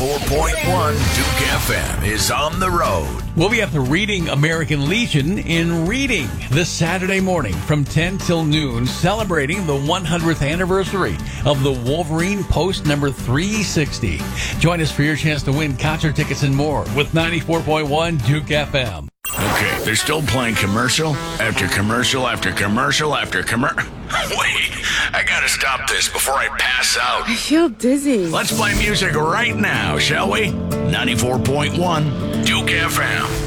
94.1 Duke FM is on the road. We'll be at the Reading American Legion in Reading this Saturday morning from 10 till noon, celebrating the 100th anniversary of the Wolverine Post number 360. Join us for your chance to win concert tickets and more with 94.1 Duke FM. Okay, they're still playing commercial after commercial after commercial after commercial. Wait, I gotta stop this before I pass out. I feel dizzy. Let's play music right now, shall we? 94.1 Duke FM.